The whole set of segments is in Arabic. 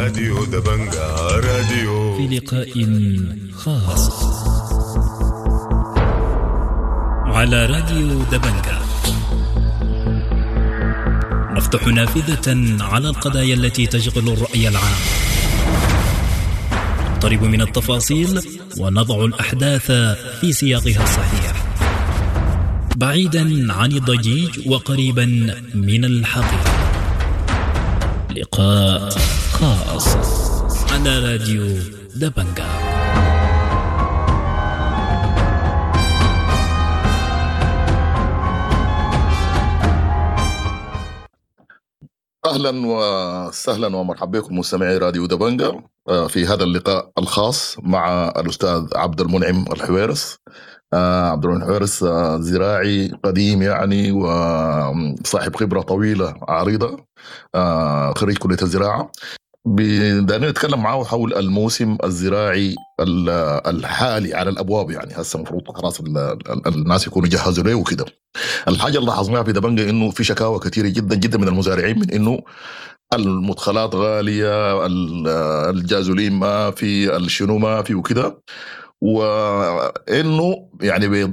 راديو دبنجا راديو. في لقاء خاص على راديو دبنجا نفتح نافذة على القضايا التي تشغل الرأي العام، نقترب من التفاصيل ونضع الأحداث في سياقها الصحيح، بعيدا عن الضجيج وقريبا من الحقيقة. لقاء خاص على راديو دبنجا. أهلا وسهلا ومرحبا بكم مستمعي راديو دبنجا في هذا اللقاء الخاص مع الأستاذ عبد المنعم الحويرس. عبد المنعم الحويرس زراعي قديم يعني وصاحب خبرة طويلة عريضة، خريج كلية الزراعة. بدنا نتكلم معه حول الموسم الزراعي الحالي على الأبواب، يعني هسه المفروض خلاص الناس يكونوا جهزوا له وكده. الحاجة اللي لاحظناها في دبنجا إنه في شكاوى كثيرة جدا جدا من المزارعين من إنه المدخلات غالية، الجازولين ما في، الشنو ما في وكده، وإنه يعني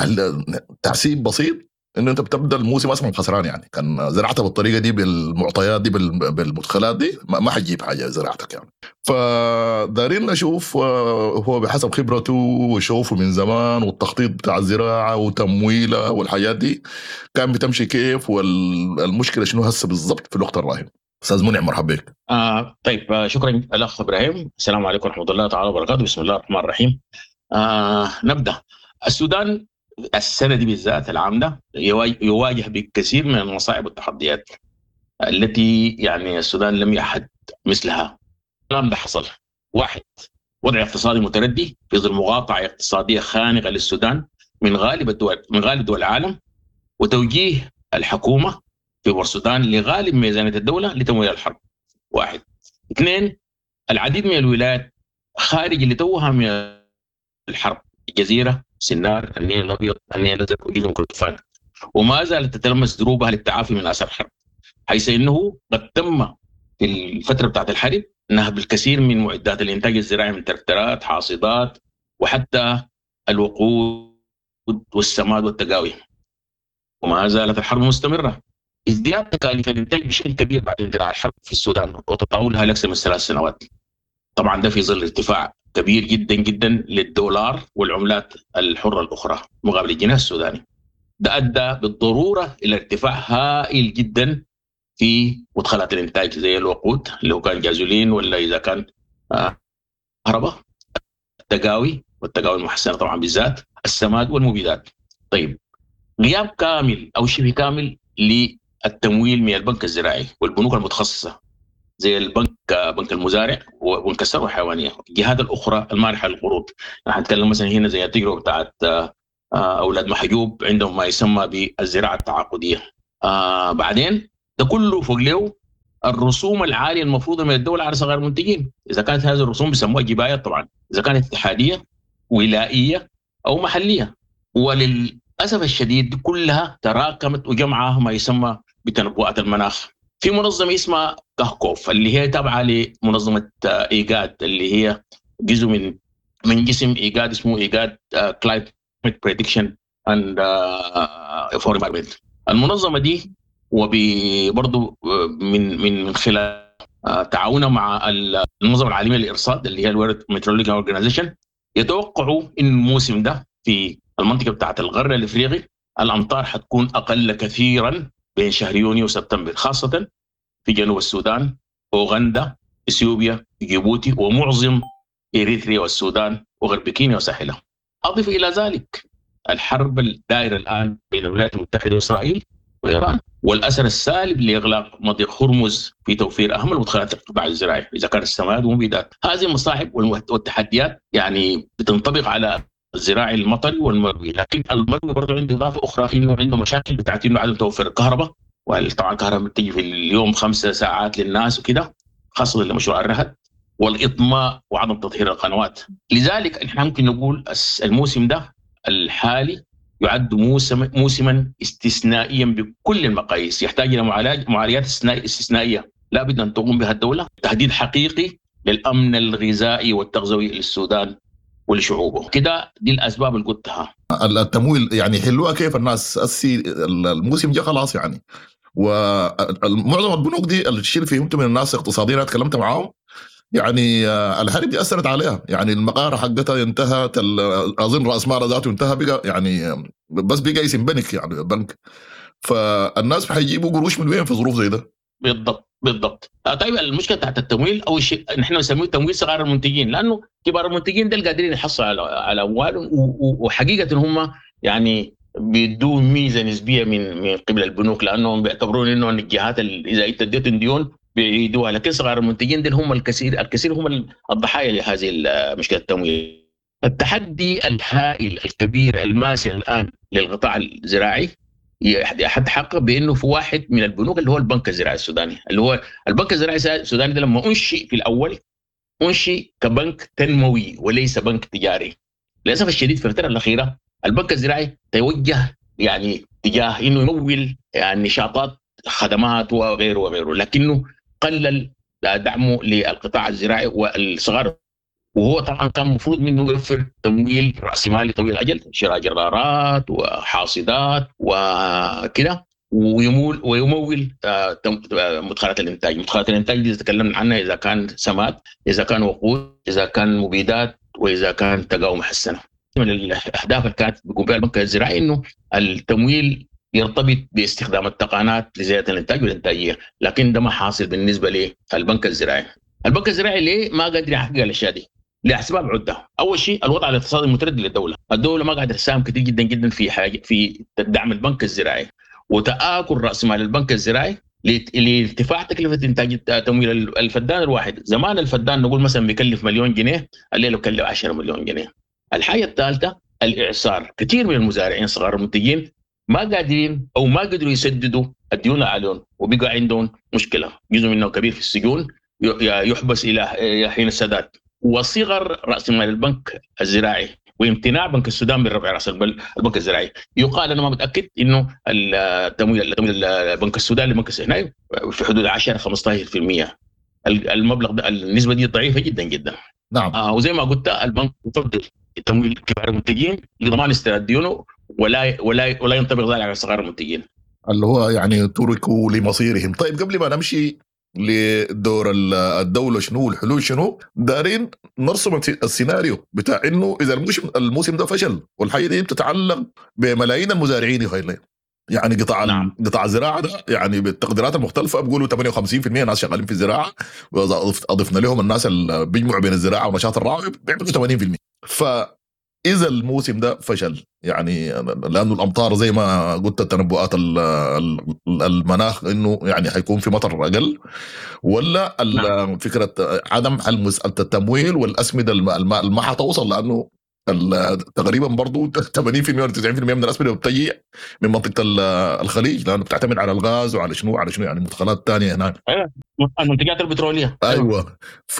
تحسيب بسيط انه انت بتبدا الموسم اصلا خسران. يعني كان زرعتها بالطريقه دي بالمعطيات دي بالمدخلات دي ما حتجيب حاجه زراعتك يعني. فدارين نشوف هو بحسب خبرته وشوفه من زمان والتخطيط بتاع الزراعه وتمويلها والحاجات دي كان بتمشي كيف، والمشكله شنو هسه بالضبط في الوقت الراهن. استاذ منعم مرحبا بك. طيب شكرا الاخ ابراهيم. السلام عليكم ورحمه الله تعالى وبركاته. بسم الله الرحمن الرحيم. نبدا. السودان السنة دي بالذات العام ده يواجه بكثير من المصاعب والتحديات التي يعني السودان لم يحد مثلها. الكلام ده حصل: واحد، وضع اقتصادي متردي في ظل مقاطعة اقتصادية خانقة للسودان من غالب دول العالم، وتوجيه الحكومة في السودان لغالب ميزانية الدولة لتمويل الحرب. واحد. اثنين، العديد من الولايات خارج اللي توها من الحرب: الجزيرة، سنار، النيل الأبيض، النيل الأزرق، وجيزة وكردفان، وما زالت تتلمس دروبها للتعافي من آثار الحرب، حيث أنه قد تم في الفترة بتاعت الحرب نهب الكثير من معدات الإنتاج الزراعي من تركترات، حاصدات، وحتى الوقود والسماد والتقاوي. وما زالت الحرب مستمرة. ازدياد تكاليف الإنتاج بشكل كبير بعد اندلاع الحرب في السودان وتطاولها لأكثر من 3 سنوات. طبعا ده في ظل ارتفاع كبير جدا جدا للدولار والعملات الحرة الأخرى مقابل الجنيه السوداني. ده أدى بالضرورة إلى ارتفاع هائل جدا في مدخلات الإنتاج زي الوقود اللي هو كان جازولين، ولا إذا كان كهرباء، التقاوي والتقاوي المحسنة طبعا بالذات، السماد والمبيدات. طيب، غياب كامل أو شبه كامل للتمويل من البنك الزراعي والبنوك المتخصصة زي بنك المزارع وبنك الثروة الحيوانية، الجهات الأخرى المانحة للقروض. نحن نتكلم مثلا هنا زي التجربة بتاعت أولاد محجوب عندهم ما يسمى بالزراعة التعاقدية. بعدين ده كله فوق له الرسوم العالية المفروضة من الدولة على صغار المنتجين. إذا كانت هذه الرسوم بيسموها جبايات طبعا، إذا كانت اتحادية ولائية أو محلية. وللأسف الشديد كلها تراكمت وجمعها ما يسمى بتنبؤات المناخ في منظمة اسمها كهكوف، اللي هي تابعة لمنظمة إيجاد، اللي هي جزء من جسم إيجاد اسمه إيجاد Climate Prediction and for Environment. المنظمة دي وبرضو من خلال تعاونها مع المنظمة العالمية للإرصاد اللي هي الورد Meteorological Organization يتوقعوا إن الموسم ده في المنطقة بتاعت الغرب الإفريقي الأمطار حتكون أقل كثيرا بين شهر يونيو وسبتمبر، خاصة في جنوب السودان، أوغندا، إثيوبيا، جيبوتي، ومعظم إريتريا والسودان وغرب كينيا وساحلها. أضف إلى ذلك الحرب الدائرة الآن بين الولايات المتحدة وإسرائيل وإيران، والأثر السالب لإغلاق مضيق هرمز في توفير أهم المدخلات القطاع الزراعي إذا كان السماد ومبيدات. هذه المصاعب والتحديات يعني بتنطبق على الزراعي المطري والمروي، لكن المروي برضه عنده إضافة أخرى، إنه عنده مشاكل بتاعت إنه عدم توفر الكهرباء، وطبعا الكهرباء بتيجي في اليوم 5 ساعات للناس وكده، خاصة لمشروع الرهد، والإطماء وعدم تطهير القنوات. لذلك نحن ممكن نقول الموسم ده الحالي يعد موسما استثنائيا بكل المقاييس، يحتاج إلى معالجات استثنائية لابد أن تقوم بها الدولة، تهديد حقيقي للأمن الغذائي والتغذوي للسودان ولشعوبه. كده دي الأسباب اللي قلتها. التمويل يعني حلوها كيف الناس الموسم جاء خلاص يعني، ومعظم البنوك دي الشيء اللي فهمت من الناس اقتصاديين تكلمت معاهم يعني الحرب دي أثرت عليها، يعني المقارة حقتها انتهت، أظن رأس مال ذاته انتهى، بقى يعني بس بقى اسم بنك يعني بنك، فالناس حيجيبوا قروش من وين في ظروف زي ده؟ بالضبط. طيب المشكله تحت التمويل اول شيء نحن نسميه تمويل صغار المنتجين، لانه كبار المنتجين ده قادرين يحصلوا على اموالهم، وحقيقه هم يعني بيدوا ميزه نسبيه من قبل البنوك، لانهم بيعتبرون انه الجهات اذا انت اديتهم ديون بيعيدوها، لكن صغار المنتجين دول هم الكثير هم الضحايا لهذه مشكله التمويل. التحدي الهائل الكبير الماسي الان للقطاع الزراعي يتحقق بانه في واحد من البنوك اللي هو البنك الزراعي السوداني، اللي هو البنك الزراعي السوداني ده لما انشئ في الاول انشئ كبنك تنموي وليس بنك تجاري. للاسف الشديد في الفتره الاخيره البنك الزراعي توجه يعني تجاه انه يمول يعني نشاطات خدمات وغيره، لكنه قلل دعمه للقطاع الزراعي والصغار، وهو طبعا كان المفروض منه يوفر تمويل رأس مالي طويل الأجل، شراء جرارات وحاصدات وكده، ويمول مدخلات الإنتاج. مدخلات الإنتاج دي تكلمنا عنها إذا كان سماد، إذا كان وقود، إذا كان مبيدات، وإذا كان تقاوم محسنة. من الأهداف اللي كانت بيقوم بها البنك الزراعي إنه التمويل يرتبط باستخدام التقنيات لزيادة الإنتاج والإنتاجية، لكن ده ما حاصل بالنسبة للبنك الزراعي. البنك الزراعي ليه ما قادر يحقق الأشياء دي؟ لأسباب عدة. أول شيء الوضع الاقتصادي المتردد للدولة، الدولة ما قاعدة تساهم كثير جدا جدا في دعم البنك الزراعي، وتآكل رأس مال البنك الزراعي لارتفاع تكلفة إنتاج تمويل الفدان الواحد. زمان الفدان نقول مثلا بيكلف مليون جنيه، الليلة بيكلف 10 مليون جنيه. الحاجة الثالثة الإعصار، كثير من المزارعين صغار المنتجين ما قادرين أو ما قدروا يسددوا الديون عليهم، وبقى عندهم مشكلة، جزء منه كبير في السجون يحبس إلى حين السداد. وصغر رأس مال البنك الزراعي وامتناع بنك السودان من رفع رأس البنك الزراعي، يقال أنا ما متأكد إنه التمويل البنك السوداني لبنك السهناي في حدود 10-15%. المبلغ ده النسبة دي ضعيفة جدا جدا. نعم. وزي ما قلت البنك يفضل تمويل كبار المنتجين لضمان استرداد ديونه، ولا ينطبق ذلك على صغار المنتجين اللي هو يعني تركوا لمصيرهم. طيب قبل ما نمشي لدور الدولة شنو الحلول شنو، دارين نرسم السيناريو بتاع انه اذا الموسم ده فشل، والحاجة دي بتتعلق بملايين المزارعين يخيل يعني قطاع الزراعة ده يعني بالتقديرات المختلفة بيقولوا 58% ناس شغالين في الزراعة، وإذا أضفنا لهم الناس اللي بيجمعوا بين الزراعة ونشاط الراعي بيعملوا 80%. فإذا الموسم ده فشل يعني لأنه الأمطار زي ما قلت التنبؤات المناخ إنه يعني هيكون في مطر أقل، ولا فكرة عدم حل مسألة التمويل والأسمدة ما حتوصل، لأنه تقريبا برضو 80% ولا 90% من الأسمدة بتجي من منطقة الخليج، لأنه بتعتمد على الغاز وعلى شنو يعني مدخلات تانية هناك. المنتجات البترولية. أيوة.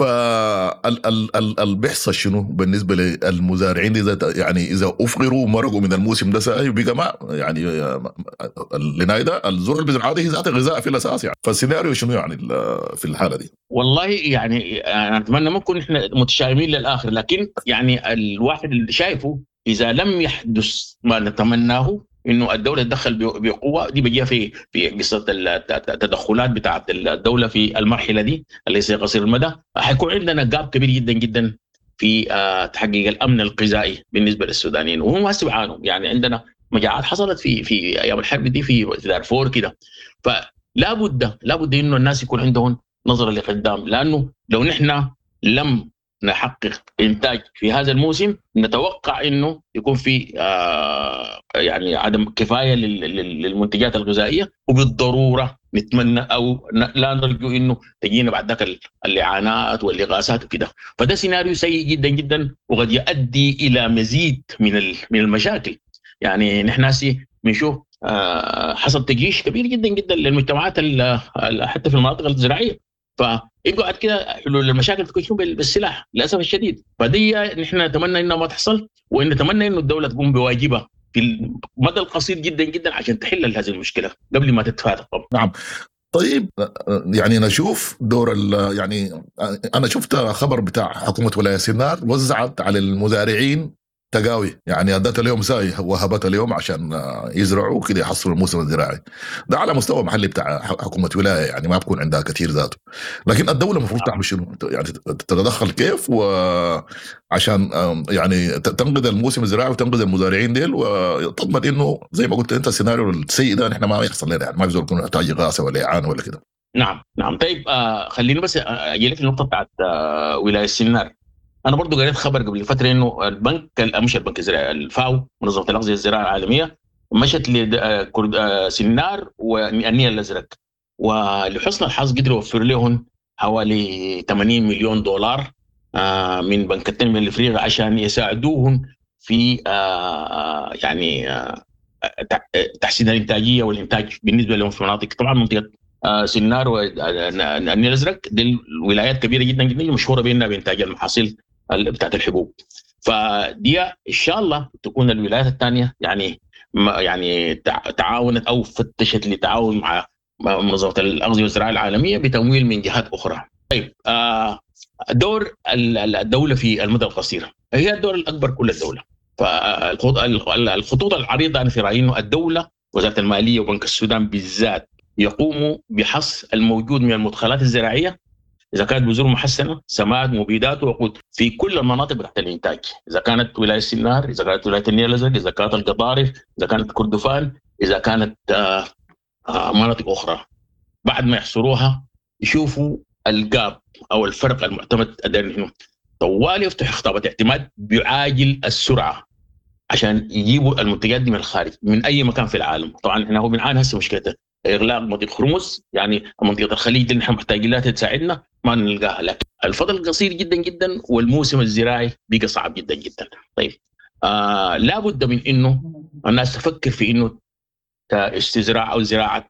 فالبحث شنو بالنسبة للمزارعين إذا أفقروا مرقوا من الموسم ده ساي وبقى ما يعني لنايدا الزرع البزراعة دي ذات غذاء في الأساس يعني، فالسيناريو شنو يعني في الحالة دي؟ والله يعني أنا أتمنى ممكن إحنا متشائمين للآخر، لكن يعني الواحد اللي شايفه إذا لم يحدث ما نتمناه إنه الدولة تدخل بقوة، دي بيجيها في قصة التدخلات بتاعة الدولة في المرحلة دي ليس قصير المدى، حيكون عندنا جاب كبير جدا جدا في تحقيق الأمن الغذائي بالنسبة للسودانيين، وهم ما سبعانهم. يعني عندنا مجاعات حصلت في أيام الحرب دي في دارفور كده، فلا بد إنه الناس يكون عندهم نظرة لقدام، لأنه لو نحن لم نحقق إنتاج في هذا الموسم نتوقع إنه يكون في يعني عدم كفاية للمنتجات الغذائية، وبالضرورة نتمنى أو لا نرجو إنه تجينا بعد ذلك اللعانات والإغاثات وكده. فده سيناريو سيء جدا جدا، وقد يؤدي إلى مزيد من المشاكل. يعني نحن بنشوف حصل تجيش كبير جدا جدا للمجتمعات حتى في المناطق الزراعية، فيقعد كده حلول المشاكل تكون شنو بالسلاح للاسف الشديد. فدي نحن نتمنى انها ما تحصل، وان نتمنى انه الدوله تقوم بواجبها في المدى القصير جدا جدا عشان تحل هذه المشكله قبل ما تتفادى. نعم. طيب يعني نشوف دور يعني انا شفت خبر بتاع حكومه ولايه سينار وزعت على المزارعين تقاوي، يعني ادت اليوم ساي وهبت اليوم عشان يزرعوا كده يحصلوا الموسم الزراعي ده على مستوى محلي بتاع حكومه ولايه، يعني ما بكون عندها كثير ذاته. لكن الدوله المفروض تعمل شنو؟ يعني تتدخل كيف وعشان يعني تنقذ الموسم الزراعي وتنقذ المزارعين ديل وتضمن انه زي ما قلت انت السيناريو السيء ده نحن ما يحصل لنا، يعني ما بيزول يكون نحتاج غاثه ولا اعانه ولا كده. نعم. طيب خليني بس اجي لك النقطه بتاعت ولايه سينار. انا برضو قريت خبر قبل فتره انه مش البنك الزراعي، الفاو منظمه الاغذيه الزراعيه العالميه مشت لسنار والنيل الازرق، ولحسن الحظ قدروا يوفر لهم حوالي 80 مليون دولار من بنك التنميه الافريقي عشان يساعدوهم في يعني تحسين الانتاجيه والانتاج بالنسبه لهم في مناطق طبعا منطقه سنار والنيل الازرق. دي الولايات كبيره جدا جدا مشهوره بانها بانتاج المحاصيل بتاعت الحبوب. فدي ان شاء الله تكون الولايات الثانيه يعني تعاونت او فتشت لتعاون مع منظمه الاغذيه والزراعه العالميه بتمويل من جهات اخرى. طيب دور الدوله في المدى القصير هي الدور الاكبر كل الدوله. فالخطوط العريضه انا في رايي انه الدوله وزاره الماليه وبنك السودان بالذات يقوموا بحص الموجود من المدخلات الزراعيه، إذا كانت بذور محسنة، سماد، مبيدات ووقود في كل المناطق تحت الإنتاج، إذا كانت ولاية سنار، إذا كانت ولاية النيل الأزرق، إذا كانت القطارف، إذا كانت كردفان، إذا كانت مناطق أخرى. بعد ما يحصروها يشوفوا الجاب أو الفرق المعتمد أدري طوال يفتح خطابة اعتماد بعاجل السرعة عشان يجيبوا المنتجات دي من الخارج من أي مكان في العالم. طبعا إحنا هو بنعاني هسه مشكلة إغلاق منطقة هرمز، يعني منطقة الخليج اللي نحن محتاجين لها تساعدنا ما نلقاها، لكن الفضل قصير جدا جدا والموسم الزراعي بقى صعب جدا جدا. طيب لابد من إنه الناس تفكر في إنه استزراع أو زراعة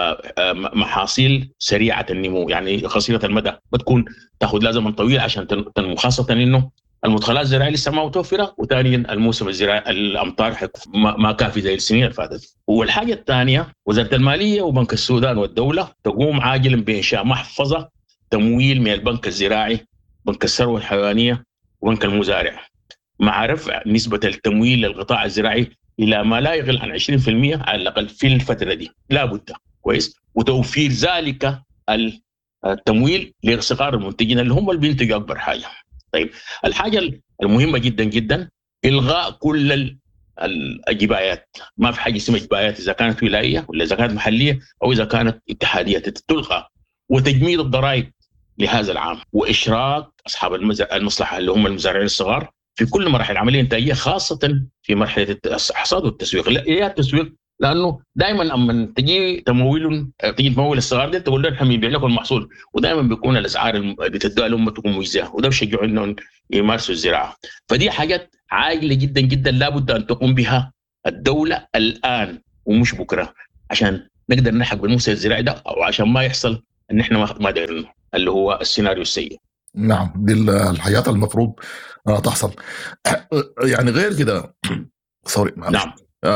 محاصيل سريعة النمو، يعني قصيرة المدى بتكون تأخذ لازم طويل عشان تنمو، خاصة إنه المدخلات الزراعية لسه ما متوفرة، وثانيا الموسم الزراعي الأمطار ما كافي زي السنين اللي فاتت. والحاجة الثانية وزارة المالية وبنك السودان والدولة تقوم عاجلا بإنشاء محفظة تمويل من البنك الزراعي، بنك الثروة الحيوانية وبنك المزارع، مع رفع نسبة التمويل للقطاع الزراعي إلى ما لا يقل عن 20% على الأقل في الفترة دي، لا بد كويس، وتوفير ذلك التمويل لصغار المنتجين اللي هم اللي بينتجوا أكبر حاجة. طيب الحاجة المهمة جدا جدا إلغاء كل الجبايات، ما في حاجة اسمها جبايات إذا كانت ولاية ولا إذا كانت محلية أو إذا كانت اتحادية تلغى، وتجميد الضرائب لهذا العام، وإشراك أصحاب المصلحة اللي هم المزارعين الصغار في كل مراحل العملية الإنتاجية، خاصة في مرحلة الحصاد والتسويق. لا التسويق لأنه دائما أما تجي تمويل الصغار دي تقول لهم نحن بنبيع لكم المحصول، ودائما بيكون الأسعار اللي بتدوها لهم تكون مجزية، وده بيشجعوا إنهم يمارسوا الزراعة. فدي حاجات عاجلة جدا جدا لابد أن تقوم بها الدولة الآن ومش بكرة عشان نقدر نلحق بالموسم الزراعي ده، أو عشان ما يحصل إن إحنا ما دايرينه اللي هو السيناريو السيء. نعم، دي الحياة المفروض تحصل. يعني غير كده سوري نعم.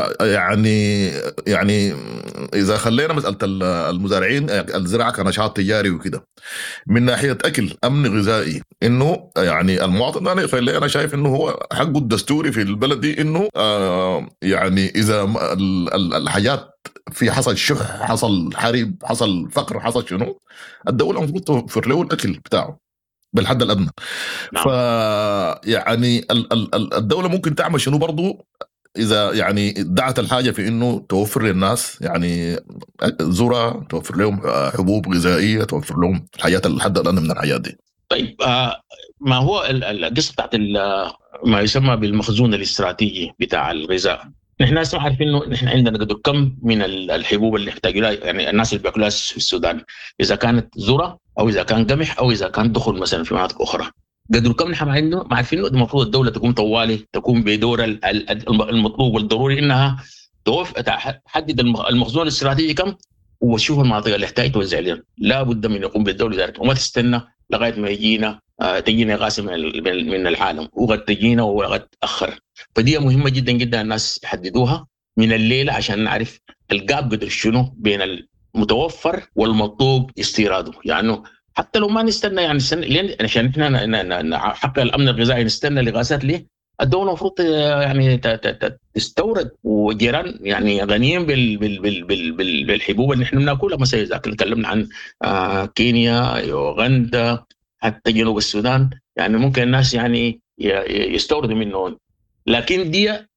يعني إذا خلينا مسألة المزارعين الزراعة كنشاط تجاري وكده من ناحية أكل أمن غذائي، إنه يعني المواطن أنا شايف إنه هو حقه الدستوري في البلد دي إنه يعني إذا الحاجات في حصل شح، حصل حرب، حصل فقر، حصل شنو، الدولة المفروض توفر له الأكل بتاعه بالحد الأدنى. نعم. فيعني الدولة ممكن تعمل شنو برضو إذا يعني دعت الحاجة في إنه توفر للناس يعني ذرة، توفر لهم حبوب غذائية، توفر لهم الحاجات الحد الأدنى من الحاجات دي. طيب ما هو القصة بتاعت ما يسمى بالمخزون الاستراتيجي بتاع الغذاء؟ نحن ناس عارفين إنه نحن عندنا قدر كم من الحبوب اللي يحتاجوا لها، يعني الناس اللي بياكلوها في السودان، إذا كانت ذرة أو إذا كان قمح أو إذا كان دخل مثلا في مناطق أخرى، قدر كم نحن ما عارفين إنه المفروض الدولة تقوم طوالي تقوم بدور المطلوب والضروري إنها تحدد المخزون الاستراتيجي كم وتشوف المناطق اللي يحتاج توزع لنا. لا بد من يقوم بالدولة ذلك، وما تستنى لغاية ما تجينا غاز من العالم، وقد تجينا وقد تأخر. فدي مهمة جدا جدا الناس يحددوها من الليلة عشان نعرف الجاب قدر شنو بين متوفر والمطلوب استيراده. يعني حتى لو ما نستنى يعني عشان احنا نحقق الامن الغذائي نستنى الاغاثات ليه؟ الدوله المفروض يعني تستورد، وجيران يعني غنيين بالحبوب اللي احنا بناكلها. مثلا اذا تكلمنا عن كينيا، يوغندا، حتى جنوب السودان، يعني ممكن الناس يعني يستوردوا منهم. لكن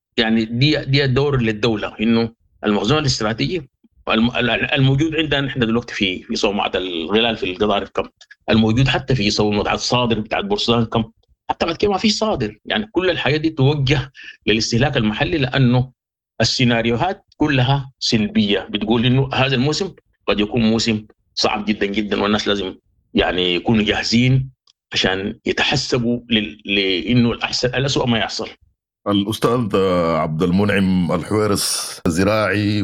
دي دور للدوله، انه المخزون الاستراتيجي الموجود عندنا نحن دلوقتي في صومعة الغلال في القضارف كم، الموجود حتى في صومعة الصادر بتاعت بورسودان كم، حتى بعد كده ما في صادر. يعني كل الحاجات دي توجه للاستهلاك المحلي، لأنه السيناريوهات كلها سلبية، بتقول إنه هذا الموسم قد يكون موسم صعب جدا جدا، والناس لازم يعني يكونوا جاهزين عشان يتحسبوا لإنه الأسوأ ما يحصل. الأستاذ عبد المنعم الحويرس، الزراعي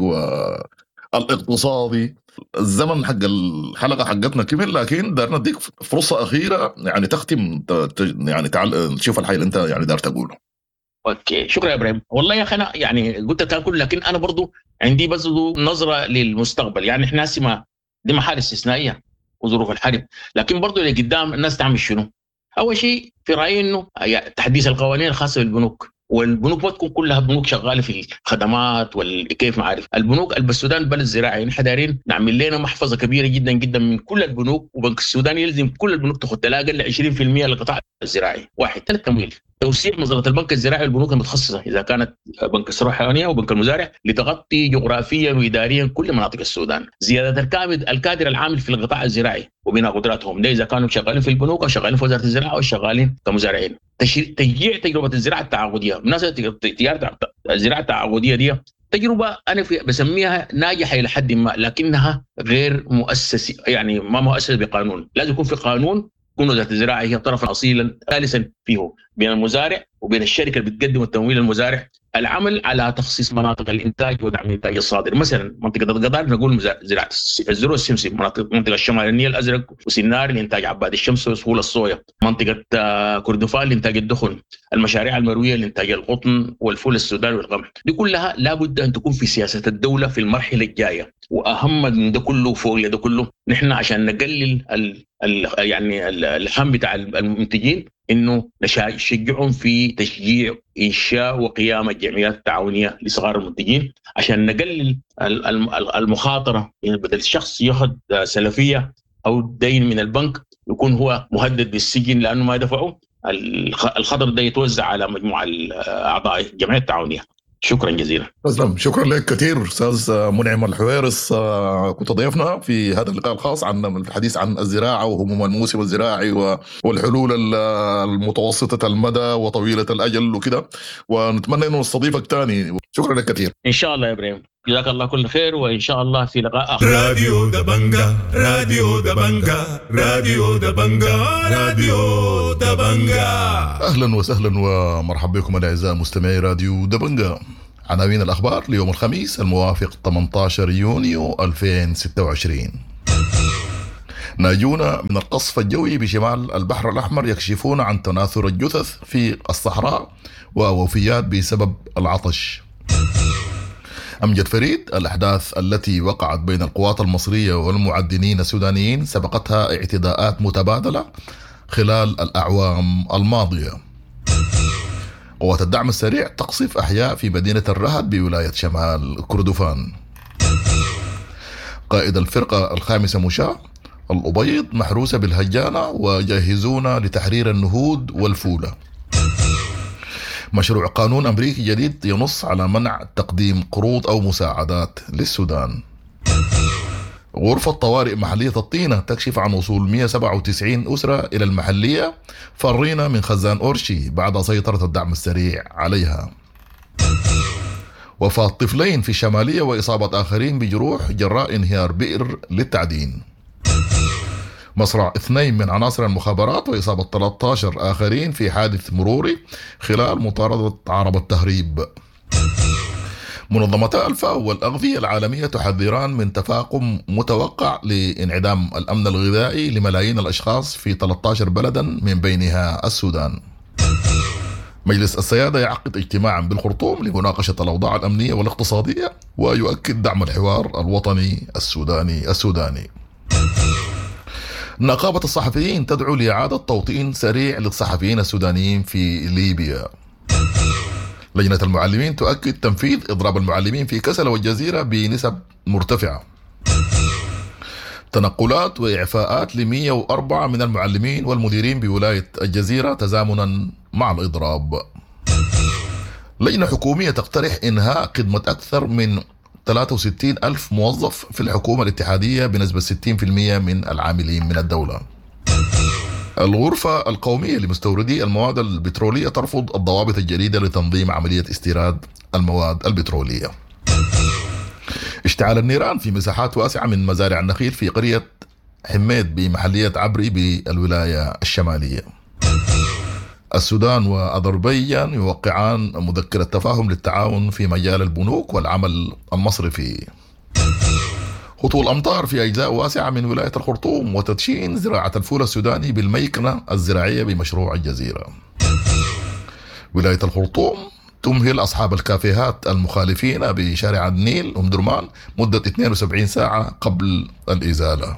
والاقتصادي، الزمن حق الحلقة حقتنا كمل، لكن دارنا نديك فرصة أخيرة يعني تختم، يعني تشوف الحي اللي أنت يعني دار تقوله. اوكي، شكرا يا ابراهيم. والله يا اخي انا يعني قلت تاكل، لكن انا برضو عندي بس نظره للمستقبل. يعني احنا دي محال استثنائيه وظروف الحرب، لكن برضو اللي قدام الناس تعمل شنو؟ اول شيء في رايي انه تحديث القوانين الخاصه بالبنوك، والبنوك ما تكون كلها بنوك شغاله في الخدمات والكيف معارف. البنوك السودان بلد زراعي، نحن دايرين نعمل لنا محفظه كبيره جدا جدا من كل البنوك، وبنك السودان يلزم كل البنوك تاخذ لا اقل 20% للقطاع الزراعي. واحد، ثلاث، تمويل، توسيع نظره البنك الزراعي والبنوك المتخصصه اذا كانت بنك الثروه الحيوانيه وبنك المزارع لتغطي جغرافيا واداريا كل مناطق السودان. زياده الكادر العامل في القطاع الزراعي وبناء قدراتهم، ده اذا كانوا شغالين في البنوك او شغالين في وزاره الزراعه او شغالين كمزارعين. تشجيع تجربه الزراعه التعاقديه. مناسبه الزراعه التعاقديه دي تجربه انا بسميها ناجحه الى حد ما، لكنها غير مؤسسه، يعني ما مؤسسه بقانون. لازم يكون في قانون، تكون وزاره الزراعه هي طرفا اصيلا ثالثا فيه بين المزارع وبين الشركه اللي بتقدم التمويل للمزارع، العمل على تخصيص مناطق الانتاج ودعم الانتاج الصادر. مثلا منطقه القضارف نقول زراعه الزروع السمسم، منطقه الشمال النيل الازرق وسنار لانتاج عباد الشمس وسهول الصويا، منطقه كردفان لانتاج الدخن، المشاريع المرويه لانتاج القطن والفول السوداني والقمح. دي كلها لابد ان تكون في سياسه الدوله في المرحله الجايه. واهم من ده كله فوق ده كله، نحن عشان نقلل يعني الهم بتاع المنتجين، انه نشجعهم في تشجيع انشاء وقيام الجمعيات التعاونيه لصغار المنتجين، عشان نقلل المخاطره. يعني بدل الشخص ياخذ سلفيه او دين من البنك يكون هو مهدد بالسجن لانه ما دفعه، الخطر ده يتوزع على مجموعه اعضاء الجمعيه التعاونيه. شكرا جزيلا. تسلم، شكرا لك كثير استاذ منعم الحويرس. كنت ضيفنا في هذا اللقاء الخاص عن الحديث عن الزراعه وهموم الموسم الزراعي والحلول المتوسطه المدى وطويله الاجل وكده، ونتمنى انه نستضيفك ثاني. شكرا لك كثير. ان شاء الله يا ابراهيم، جزاك الله كل خير، وان شاء الله في لقاء اخر. راديو دبنجا، راديو دبنجا، راديو دبنجا، راديو دبنجا. اهلا وسهلا ومرحبا بكم الاعزاء مستمعي راديو دبنجا. عناوين الاخبار ليوم الخميس الموافق 18 يونيو 2026. ناجون من القصف الجوي بشمال البحر الأحمر يكشفون عن تناثر الجثث في الصحراء ووفيات بسبب العطش. أمجد فريد: الأحداث التي وقعت بين القوات المصرية والمعدنين السودانيين سبقتها اعتداءات متبادلة خلال الأعوام الماضية. قوات الدعم السريع تقصف أحياء في مدينة الرهد بولاية شمال كردفان. قائد الفرقة الخامسة مشاة: الأبيض محروسة بالهجانة وجاهزون لتحرير النهود والفولة. مشروع قانون أمريكي جديد ينص على منع تقديم قروض أو مساعدات للسودان. غرفة طوارئ محلية الطينة تكشف عن وصول 197 أسرة إلى المحلية فرين من خزان أورشي بعد سيطرة الدعم السريع عليها. وفاة طفلين في الشمالية وإصابة آخرين بجروح جراء انهيار بئر للتعدين. مصرع 2 من عناصر المخابرات وإصابة 13 آخرين في حادث مروري خلال مطاردة عربة تهريب. منظمتا الفاو والأغذية العالمية تحذران من تفاقم متوقع لانعدام الأمن الغذائي لملايين الأشخاص في 13 بلدا من بينها السودان. مجلس السيادة يعقد اجتماعا بالخرطوم لمناقشة الأوضاع الأمنية والاقتصادية، ويؤكد دعم الحوار الوطني السوداني. نقابة الصحفيين تدعو لإعادة توطين سريع للصحفيين السودانيين في ليبيا. لجنة المعلمين تؤكد تنفيذ إضراب المعلمين في كسلا والجزيرة بنسب مرتفعة. تنقلات وإعفاءات ل104 من المعلمين والمديرين بولاية الجزيرة تزامنا مع الإضراب. لجنة حكومية تقترح إنهاء خدمة أكثر من 63 ألف موظف في الحكومة الاتحادية بنسبة 60% من العاملين من الدولة. الغرفة القومية لمستوردي المواد البترولية ترفض الضوابط الجديدة لتنظيم عملية استيراد المواد البترولية. اشتعال النيران في مساحات واسعة من مزارع النخيل في قرية حميد بمحلية عبري بالولاية الشمالية. السودان وأذربيجان يوقعان مذكرة تفاهم للتعاون في مجال البنوك والعمل المصرفي. هطول أمطار في أجزاء واسعة من ولاية الخرطوم وتدشين زراعة الفول السوداني بالميكنة الزراعية بمشروع الجزيرة. ولاية الخرطوم تمهل أصحاب الكافيهات المخالفين بشارع النيل أم درمان مدة 72 ساعة قبل الإزالة.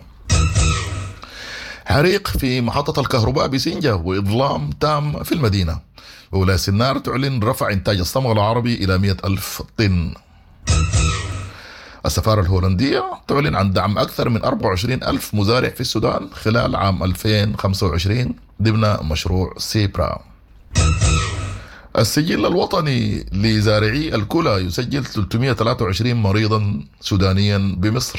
حريق في محطة الكهرباء بسنجة وإظلام تام في المدينة. وولاية سنار تعلن رفع إنتاج الصمغ العربي إلى 100,000 طن. السفارة الهولندية تعلن عن دعم أكثر من 24,000 مزارع في السودان خلال عام 2025 ضمن مشروع سيبرا. السجل الوطني لزارعي الكلى يسجل 323 مريضا سودانيا بمصر.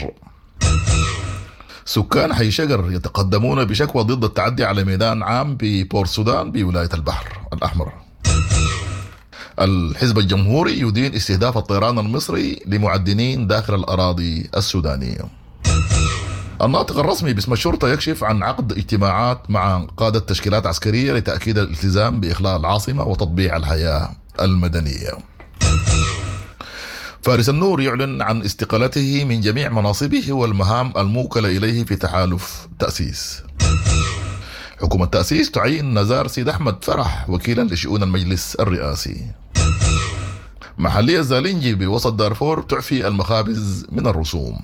سكان حي شقر يتقدمون بشكوى ضد التعدي على ميدان عام ببور سودان بولاية البحر الأحمر. الحزب الجمهوري يدين استهداف الطيران المصري لمعدنين داخل الأراضي السودانية. الناطق الرسمي باسم الشرطة يكشف عن عقد اجتماعات مع قادة تشكيلات عسكرية لتأكيد الالتزام بإخلاء العاصمة وتطبيع الحياة المدنية. فارس النور يعلن عن استقالته من جميع مناصبه والمهام الموكلة إليه في تحالف تأسيس. حكومة تأسيس تعين نزار سيد أحمد فرح وكيلا لشؤون المجلس الرئاسي. محلية زالينجي بوسط دارفور تعفي المخابز من الرسوم.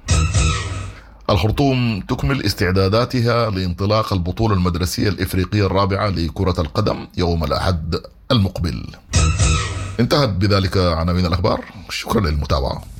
الخرطوم تكمل استعداداتها لانطلاق البطولة المدرسية الإفريقية الرابعة لكرة القدم يوم الأحد المقبل. انتهت بذلك عناوين الأخبار. شكرا للمتابعة.